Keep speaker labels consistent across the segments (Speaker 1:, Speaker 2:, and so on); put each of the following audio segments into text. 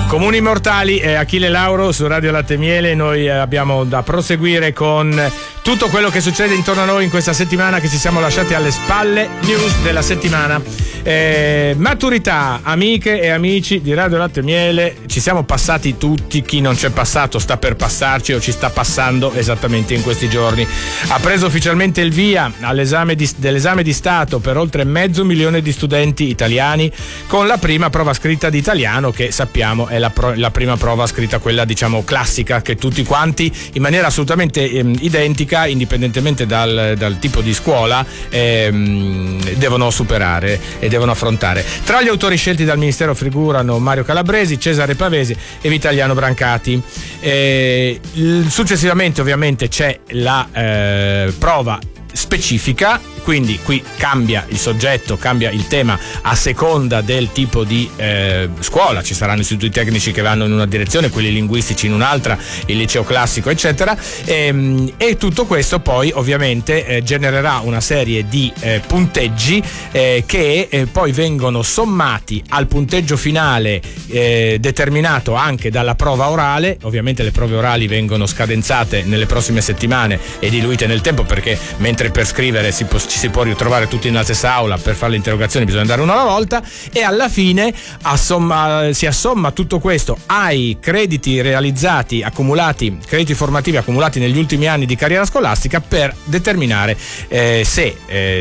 Speaker 1: Comuni mortali, Achille Lauro su Radio Latte e Miele. Noi abbiamo da proseguire con tutto quello che succede intorno a noi in questa settimana che ci siamo lasciati alle spalle. News della settimana. Maturità, amiche e amici di Radio Latte e Miele, ci siamo passati tutti. Chi non c'è passato sta per passarci o ci sta passando esattamente in questi giorni. Ha preso ufficialmente il via dell'esame di Stato per oltre 500.000 di studenti italiani, con la prima prova scritta di italiano, che sappiamo è la prima prova scritta, quella diciamo classica, che tutti quanti in maniera assolutamente identica, indipendentemente dal tipo di scuola, devono superare e devono affrontare. Tra gli autori scelti dal Ministero figurano Mario Calabresi, Cesare Pavesi e Vitaliano Brancati. Successivamente ovviamente c'è la prova specifica, quindi qui cambia il soggetto, cambia il tema a seconda del tipo di scuola. Ci saranno istituti tecnici che vanno in una direzione, quelli linguistici in un'altra, il liceo classico eccetera, e tutto questo poi ovviamente genererà una serie di punteggi che poi vengono sommati al punteggio finale determinato anche dalla prova orale. Ovviamente le prove orali vengono scadenzate nelle prossime settimane e diluite nel tempo, perché mentre per scrivere ci si può ritrovare tutti nella stessa aula, per fare le interrogazioni bisogna andare una alla volta, e alla fine si assomma tutto questo ai crediti realizzati, accumulati, crediti formativi accumulati negli ultimi anni di carriera scolastica, per determinare se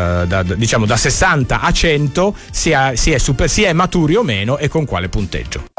Speaker 1: da 60 a 100 si è maturi o meno e con quale punteggio.